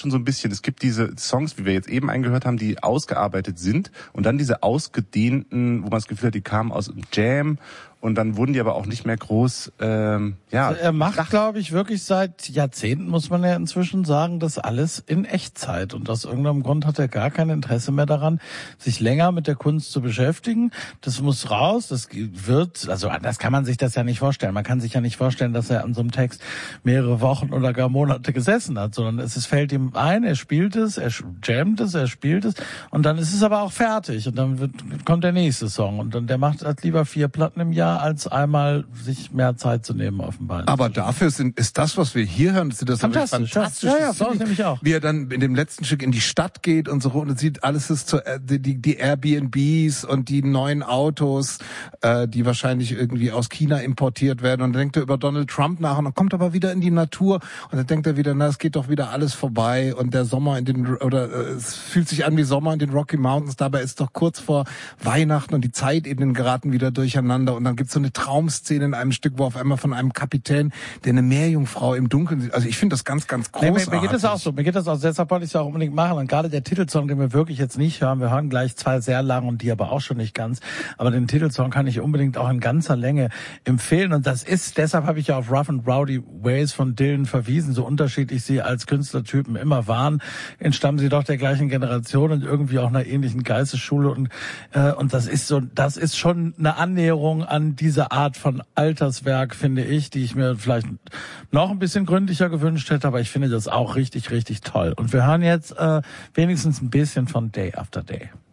schon so ein bisschen. Es gibt diese Songs, wie wir jetzt eben eingehört haben, die ausgearbeitet sind und dann diese ausgedehnten, wo man das Gefühl hat, die kamen aus einem Jam. Und dann wurden die aber auch nicht mehr groß, Also er macht, glaube ich, wirklich seit Jahrzehnten, muss man ja inzwischen sagen, das alles in Echtzeit. Und aus irgendeinem Grund hat er gar kein Interesse mehr daran, sich länger mit der Kunst zu beschäftigen. Das muss raus, das wird, also anders kann man sich das ja nicht vorstellen. Man kann sich ja nicht vorstellen, dass er an so einem Text mehrere Wochen oder gar Monate gesessen hat, sondern es fällt ihm ein, er spielt es, er jammt es, er spielt es und dann ist es aber auch fertig. Und dann kommt der nächste Song. Und dann der macht halt lieber 4 Platten im Jahr, als einmal sich mehr Zeit zu nehmen auf dem Bein. Aber dafür ist das, was wir hier hören, das fantastisch. Ja, so nämlich auch. Wie er dann in dem letzten Stück in die Stadt geht und so und sieht, alles ist die Airbnbs und die neuen Autos, die wahrscheinlich irgendwie aus China importiert werden. Und dann denkt er über Donald Trump nach und dann kommt aber wieder in die Natur und dann denkt er wieder, es geht doch wieder alles vorbei und der Sommer es fühlt sich an wie Sommer in den Rocky Mountains, dabei ist doch kurz vor Weihnachten und die Zeitebenen geraten wieder durcheinander und dann gibt's so eine Traumszene in einem Stück, wo auf einmal von einem Kapitän, der eine Meerjungfrau im Dunkeln sieht. Also ich finde das ganz, ganz großartig. Mir geht das auch so. Deshalb wollte ich es auch unbedingt machen. Und gerade der Titelsong, den wir wirklich jetzt nicht hören, wir hören gleich 2 sehr lang und die aber auch schon nicht ganz. Aber den Titelsong kann ich unbedingt auch in ganzer Länge empfehlen. Und deshalb habe ich ja auf Rough and Rowdy Ways von Dylan verwiesen. So unterschiedlich sie als Künstlertypen immer waren, entstammen sie doch der gleichen Generation und irgendwie auch einer ähnlichen Geistesschule. Und das ist schon eine Annäherung an diese Art von Alterswerk, finde ich, die ich mir vielleicht noch ein bisschen gründlicher gewünscht hätte, aber ich finde das auch richtig, richtig toll. Und wir hören jetzt wenigstens ein bisschen von Day After Day.